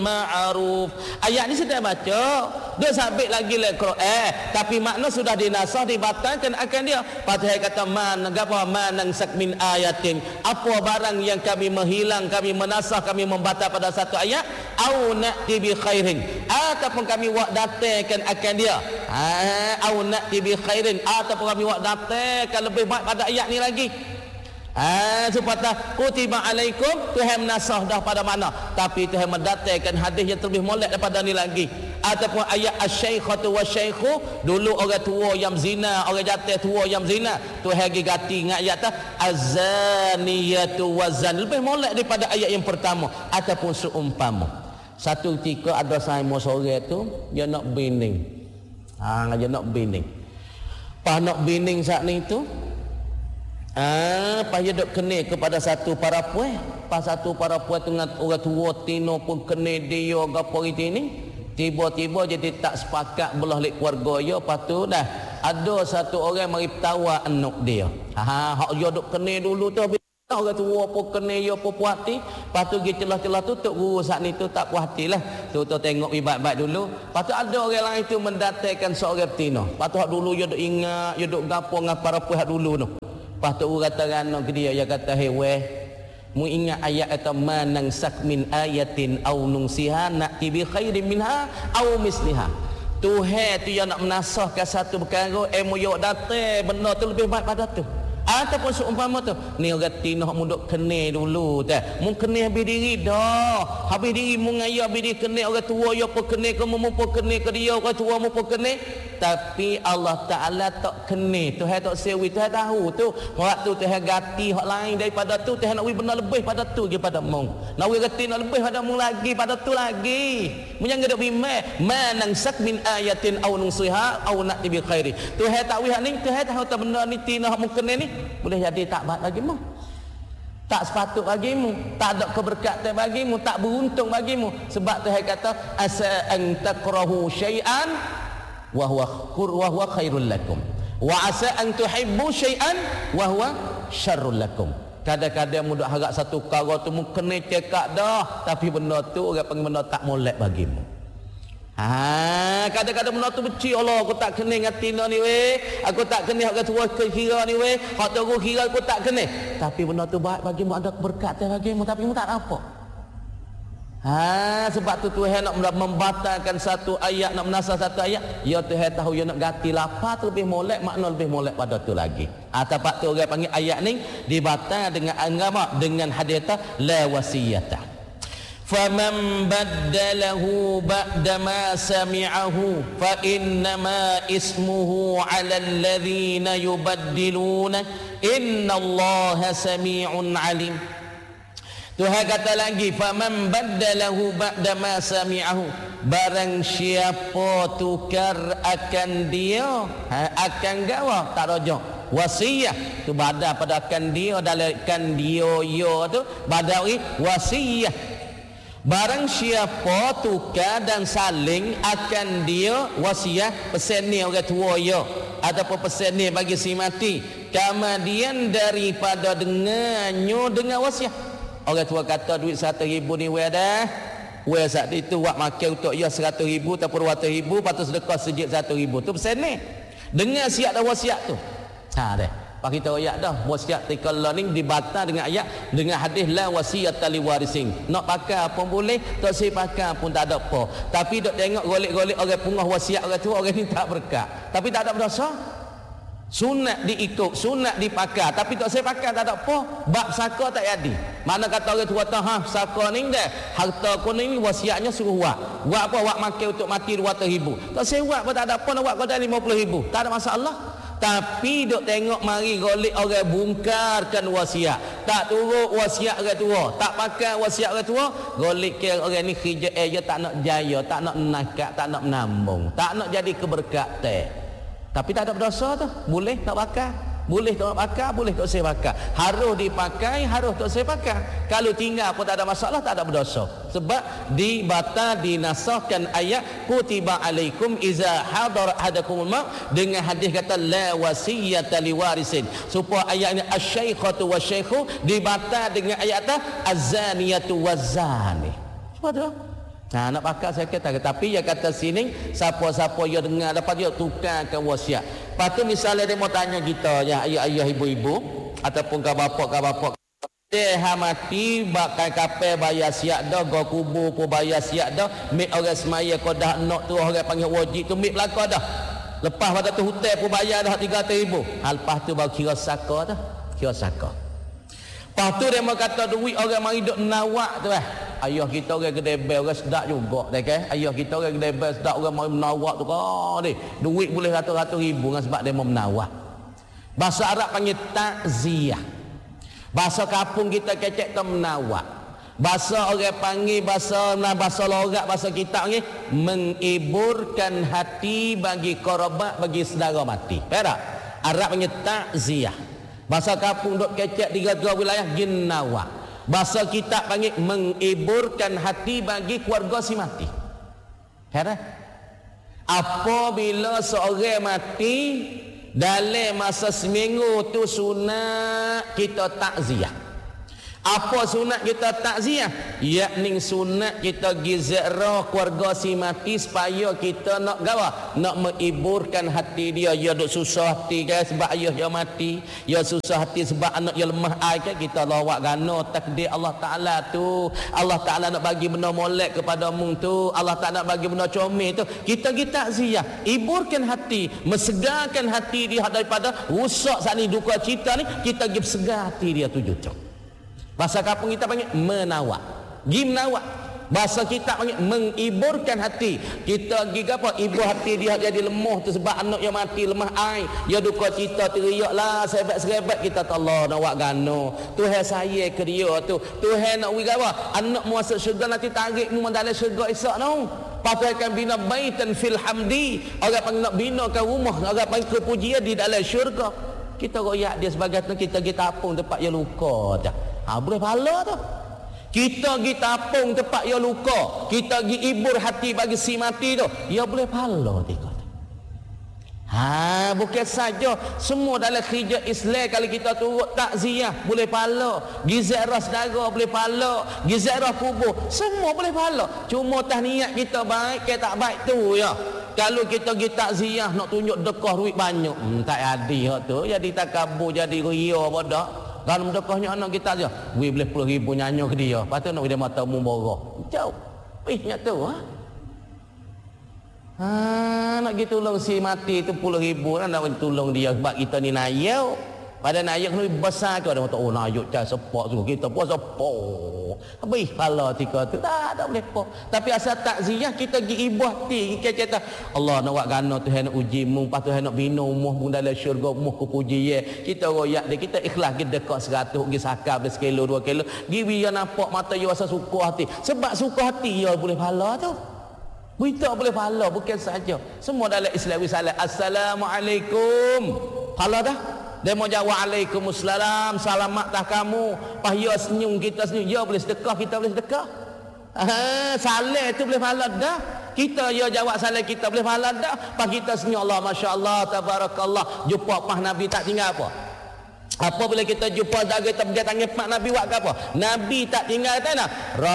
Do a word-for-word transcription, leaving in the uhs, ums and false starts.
ma'ruf. Ayat ni sedang baca, dia sabit lagi le Quran, tapi makna sudah dinasah, dibatalkan akan dia. Fatihah kata man apa man sak min ayatin, apa barang yang kami menghilang, kami menasah, kami membatal pada satu ayat, au na'ti bi khairin, ataupun kami buat datangkan akan dia. Ha, au na'ti bi khairin, ataupun kami buat datangkan lebih baik pada ayat ni lagi. Ah, supaya kutiba alaikum, Tuhan menasah dah pada mana, tapi Tuhan mendatangkan hadis yang lebih molek daripada ni lagi. Ataupun ayat asy-syaikhatu wasy-syaikhu, dulu orang tua yang zina, orang jatuh tua yang zina, Tuhan pergi ganti dengan ayat tu az-zaniyatu wazan, lebih molek daripada ayat yang pertama. Ataupun seumpama satu ketika ada saimo sore tu dia nak bining. Ha, dia nak bining. Pas nak bining saat ni tu, Ah, payah dok kena kepada satu para puan, pas satu para puan dengan orang tua tino pun kena dia gapo gitu ni. Tiba-tiba jadi tak sepakat belah lek keluarga dia, patu dah ada satu orang mari tawa anak dia. Ha, hak dia dok kena dulu tu orang tua pun kena dia pun puas hati. Patu gi celah-celah tu tok guru saat ni tu tak puas hatilah. Tu tu tengok ibadat dulu. Patu ada orang lain tu mendatangkan seorang tino. Patu hak dulu dia dok ingat, dia dok gapo dengan para puan dulu tu. Lepas tu orang kata rana ke dia, dia kata hewe, mu ingat ayat kata manang sak min ayatin au nungsiha na'ti bi khairin minha au misliha. Tuhan tu yang nak menasahkan satu perkara, eh mu yok datang benda tu lebih baik pada tu. Ataupun seumpama tu, ni orang tino hak mu dok kena dulu dah. Mu kena habis diri dah. Habis diri mu ngaya habis diri kena orang tua yo pun kena, kamu mu pun kena ke dia, orang tua mu pun kena. Tapi Allah Ta'ala tak kena, Tuhan tak sewi, Tuhan tahu tu waktu Tuhan ganti hak lain daripada tu, Tuhan nak beri benda lebih pada tu daripada mu, nak beri reti nak lebih pada mu lagi, pada tu lagi. Mu jangan dok bimbang manang sak min ayatin au nungsiha au na'ti bi khairi. Tuhan tak wih ni, Tuhan tahu tak benda ni tina hak mu kena ni boleh jadi tak baik bagimu, tak sepatut bagimu, tak ada keberkatan bagimu, tak beruntung bagimu. Sebab Tuhan kata asa an takrahu syai'an wa huwa khur wa huwa khairul lakum wa asa an tuhibbu syai'an wa huwa syarrul lakum. Kadang-kadang mu dok harap satu perkara tu mu kena cekak dah, tapi benda tu orang panggil benda tak molek bagimu. Ha, kadang-kadang benda tu benci, Allah aku tak kena dengan tina ni weh, aku tak kena hak tua kira ni weh, hak tu aku kira aku tak kena, tapi benda tu baik bagimu, ada keberkatan bagimu, tapi mu tak apa. Ha, sebab tu Tuhan nak membatalkan satu ayat, nak menasah satu ayat, ya Tuhan tahu dia nak ganti lapar tu lebih molek, makna lebih molek pada tu lagi. Ha, tempat tu orang panggil ayat ni dibatal dengan agama, dengan hadis la wasiyata. Faman baddalahu ba'da ma sami'ahu fa innama ismuhu 'ala alladhina yubaddiluna innallaha sami'un 'alim. Tuhan kata lagi, faman baddalahu ba'da ma sami'ahu, barang siapa tukar akan dia, ha, akan gawa tak rojak wasiyah tu badal pada akan dia, dalilkan dia yo tu badal wasiyah. Barang siapa tukar dan saling akan dia wasiat, pesan ni orang tua ya, ataupun pesan ni bagi si mati, kemudian daripada dengannya dengan wasiat. Orang tua kata duit seratus ribu ni weh dah, weh saat itu wak makan untuk ya seratus ribu ataupun dua ratus ribu, patut sedekah sejik seratus ribu tu pesan ni dengan siap dah wasiat tu. Ha dah pak kita ayat dah wasiat tikalla ni dibatal dengan ayat, dengan hadis la wasiyata li warisin. Nak pakai apa boleh, tak si pakai pun tak ada apa. Tapi dok tengok golek-golek orang pungah wasiat orang tua, orang ni tak berkat, tapi tak ada berdosa. Sunat diikut, sunat dipakai, tapi tak saya pakai tak ada apa. Bab saka tak jadi. Mana kata orang tua tahu, ha saka ni dah harta ku ni wasiatnya suruh buat. Buat apa? Buat makan untuk mati dua ratus ribu. Tak saya buat pun tak ada apa, nak buat kau lima puluh ribu. Tak ada masalah. Tapi dok tengok mari golek orang bungkarkan wasiat, tak turut wasiat orang tua, tak pakai wasiat orang tua, golek ke orang ni kerja eh dia tak nak jaya, tak nak nakat, tak nak menambung, tak nak jadi keberkatan. Tapi tak ada berdosa tu, boleh tak pakai, boleh tak pakai, boleh tak saya pakai, harus dipakai, harus tak saya pakai. Kalau tinggal pun tak ada masalah, tak ada berdosa. Sebab dibatal, dinasahkan ayat kutiba alaikum iza hadar ahadakumul maut, dengan hadis kata la wasiyata liwarisin, supaya ayat ini asy-syaikhatu wasy-syaikhu dibatal dengan ayat ta az-zaniyatu waz-zani. Sebab tu Nah, nak pakai saya kata, tapi dia kata sini siapa-siapa yang dengar dapat dia tukarkan wasiat. Lepas tu misalnya dia mau tanya kita ya ayah-ayah ibu-ibu ataupun ke bapak ke bapak dia mati bakal kapal bayar siap dah, go kubur pun bayar siap dah, mik orang semaya kau dah nak tu orang panggil wajib tu mik belaka dah. Lepas pada tu hotel pun bayar dah tiga ratus ribu. Ha, lepas tu baru kira saka dah, kira saka. Lepas tu dia mau kata duit orang mari duk menawak tu eh. Ayah kita orang gede bel orang sedap juga dah kan. Ayah kita orang gede bel sedap orang mari menawak tu kau ni. Duit boleh ratus-ratus ribu kan sebab dia mau menawak. Bahasa Arab panggil takziah. Bahasa kampung kita kecek tu menawak. Bahasa orang panggil bahasa nah bahasa logat bahasa kita panggil mengiburkan hati bagi kerabat bagi saudara mati. Perak. Arab panggil takziah. Bahasa kampung dok kecek tiga-tiga wilayah ginnawa. Bahasa kita panggil mengiburkan hati bagi keluarga si mati. Heran? Apabila seorang mati dalam masa seminggu tu sunat kita takziah. Apa sunat kita takziah? Yakni sunat kita giziarah keluarga si mati supaya kita nak gawa, nak mengiburkan hati dia. Dia duk susah hati kan sebab ayah dia mati, dia susah hati sebab anak dia lemah air kan, kita lawak gano takdir Allah Taala tu. Allah Taala nak bagi benda molek kepada mung tu, Allah Taala nak bagi benda comel tu. Kita kita takziah, iburkan hati, mensegarkan hati dia daripada rusak sani duka cita ni, kita give segar hati dia tu juta. Bahasa kampung kita panggil menawak. Gi menawak. Bahasa kita panggil mengiburkan hati. Kita gi apa? Ibu hati dia jadi lemah tu sebab anak yang mati lemah air. Dia duka cita teriaklah sebat-sebat kita Allah nawak gano. Tuhan saya ke dia tu. Tuhan nak wi apa? Anak mu masuk syurga nanti tarik mu dalam syurga esok no. Pakai akan bina baitan fil hamdi. Orang panggil nak binakan rumah, orang panggil kepujian di dalam syurga. Kita royak dia sebagai tu kita gi tapung tempat yang luka dah. Ha, boleh pahala tu. Kita pergi tapung tempat dia luka, kita pergi ibur hati bagi si mati tu, dia boleh pahala tiga. Ha, bukan saja semua dalam kerja Islam kalau kita turut takziah boleh pahala, giziarah saudara boleh pahala, giziarah kubur semua boleh pahala. Cuma tah niat kita baik ke tak baik tu ya. Kalau kita pergi takziah nak tunjuk dekah duit banyak, hmm, tak ada hak tu, jadi takabur, jadi ria bodoh. Kalau mendekahnya anak kita aja, we boleh puluh ribu nyanyi ke dia. Lepas tu nak dia mata mumborah. Jauh. Ih, nyak tu ha. Ha, nak pergi tolong si mati tu puluh ribu nak nak tolong dia sebab kita ni nayau. Pada nayau ni besar ke ada mata oh nayau cai sepak suruh kita puasa po. Habis pala tika tu tak tak boleh po. Tapi asal takziah kita pergi ibu hati kita kata Allah nak buat gano Tuhan nak uji mu, pas Tuhan nak bina umuh pun dalam syurga umuh ku puji ye. Kita royak dia, kita ikhlas kita dekat seratus pergi sakar ber sekilo dua kilo. Gi dia nampak mata dia rasa suka hati. Sebab suka hati dia boleh pahala tu. Berita boleh pahala bukan saja. Semua dalam Islam salam. Assalamualaikum. Pahala dah. Dia mau jawab Waalaikumsalam, selamat tah kamu. Pahya senyum kita senyum, dia boleh sedekah, kita boleh sedekah. Ha, salam tu boleh pahala dah. Kita ya jawab salam kita boleh pahala dah. Pas kita senyum Allah masya-Allah tabarakallah. Jumpa pas Nabi tak tinggal apa? Apa bila kita jumpa daga kita berjaya tangan pak Nabi buat apa? Nabi tak tinggal tanah.